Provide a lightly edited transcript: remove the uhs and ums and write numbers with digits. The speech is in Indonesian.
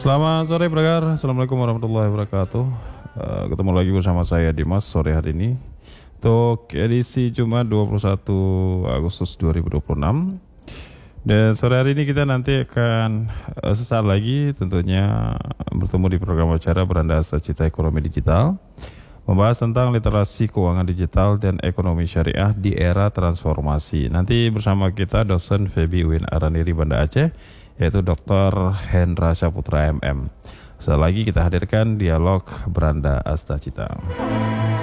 Selamat sore Bragar, Assalamualaikum warahmatullahi wabarakatuh. Ketemu lagi bersama saya Dimas sore hari ini untuk edisi Jumat 21 Agustus 2026. Dan sore hari ini kita nanti akan sesaat lagi tentunya bertemu di program acara Beranda Asta Cita Ekonomi Digital, membahas tentang literasi keuangan digital dan ekonomi syariah di era transformasi. Nanti bersama kita dosen Febi UIN Araniri Banda Aceh, yaitu Dr. Hendra Saputra MM. Setelah lagi kita hadirkan dialog Beranda Asta Cita.